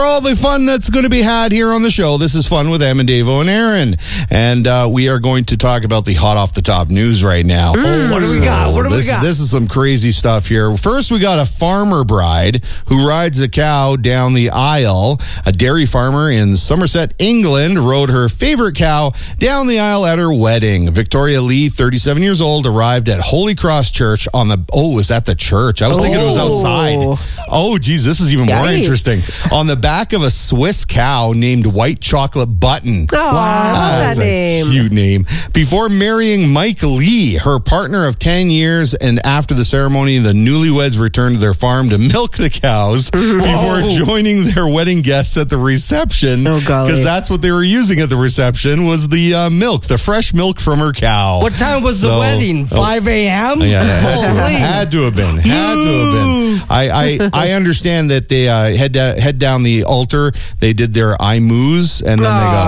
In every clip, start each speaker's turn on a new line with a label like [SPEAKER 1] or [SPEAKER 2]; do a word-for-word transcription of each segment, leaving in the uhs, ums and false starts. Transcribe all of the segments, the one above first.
[SPEAKER 1] All the fun that's going to be had here on the show. This is Fun with Em and Davo and Aaron. And uh, we are going to talk about the hot off the top news right now.
[SPEAKER 2] Oh, what do we got? What do
[SPEAKER 1] this,
[SPEAKER 2] we got?
[SPEAKER 1] This is some crazy stuff here. First, we got a farmer bride who rides a cow down the aisle. A dairy farmer in Somerset, England, rode her favorite cow down the aisle at her wedding. Victoria Lee, thirty-seven years old, arrived at Holy Cross Church on the... Oh, it was at the church. I was thinking it was outside. Oh, geez, this is even more
[SPEAKER 3] Yikes.
[SPEAKER 1] interesting. On the back of a Swiss cow named White Chocolate Button.
[SPEAKER 3] Oh, I love
[SPEAKER 1] That's
[SPEAKER 3] that
[SPEAKER 1] a
[SPEAKER 3] name.
[SPEAKER 1] cute name. Before marrying Mike Lee, her partner of ten years, and after the ceremony, the newlyweds returned to their farm to milk the cows before joining their wedding guests at the reception.
[SPEAKER 3] Oh, golly.
[SPEAKER 1] Because that's what they were using at the reception was the uh, milk, the fresh milk from her cow.
[SPEAKER 2] What time was the
[SPEAKER 1] So-
[SPEAKER 2] wedding? five a.m.?
[SPEAKER 1] Yeah, it had, to,
[SPEAKER 2] Holy.
[SPEAKER 1] had to have been. Had to have been. I, I, I understand that they uh, head, da- head down the altar. They did their eye moos, and then they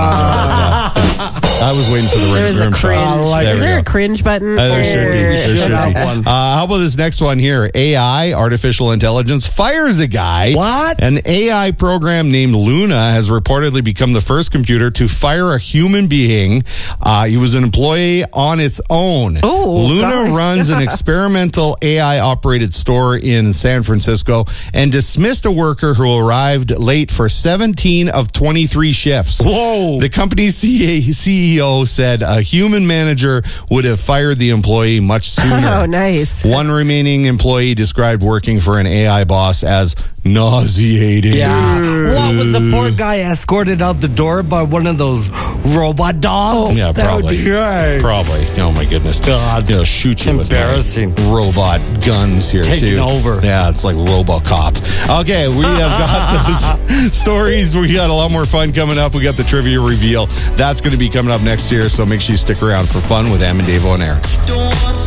[SPEAKER 1] got on. Yeah. I was waiting for the
[SPEAKER 3] There's
[SPEAKER 1] rim
[SPEAKER 3] a
[SPEAKER 1] shot.
[SPEAKER 3] cringe.
[SPEAKER 2] I like
[SPEAKER 1] There
[SPEAKER 3] Is
[SPEAKER 1] we
[SPEAKER 3] there
[SPEAKER 1] go.
[SPEAKER 3] a cringe button?
[SPEAKER 1] Uh, there should be. There
[SPEAKER 2] Should
[SPEAKER 1] should
[SPEAKER 2] have
[SPEAKER 1] be.
[SPEAKER 2] one.
[SPEAKER 1] Uh, how about this next one here? A I, artificial intelligence, fires a guy.
[SPEAKER 2] What?
[SPEAKER 1] An A I program named Luna has reportedly become the first computer to fire a human being. Uh, he was an employee on its own.
[SPEAKER 3] Oh,
[SPEAKER 1] Luna
[SPEAKER 3] golly.
[SPEAKER 1] runs an experimental A I-operated store in San Francisco and dismissed a worker who arrived late for seventeen of twenty-three shifts.
[SPEAKER 2] Whoa.
[SPEAKER 1] The company's C E O said a human manager would have fired the employee much sooner.
[SPEAKER 3] Oh, nice.
[SPEAKER 1] One remaining employee described working for an A I boss as nauseating.
[SPEAKER 2] Yeah. What was the poor guy escorted out the door by one of those robot dogs?
[SPEAKER 1] Yeah,
[SPEAKER 2] That would
[SPEAKER 1] probably.
[SPEAKER 2] be right.
[SPEAKER 1] Probably. Oh my goodness.
[SPEAKER 2] God.
[SPEAKER 1] They'll shoot you with
[SPEAKER 2] Embarrassing.
[SPEAKER 1] my robot guns here
[SPEAKER 2] Taking
[SPEAKER 1] too.
[SPEAKER 2] over.
[SPEAKER 1] Yeah, it's like RoboCop. Okay, we have got those stories. We got a lot more fun coming up. We got the trivia reveal. That's going to be coming up next year, so make sure you stick around for Fun with Em and Davo and Aaron.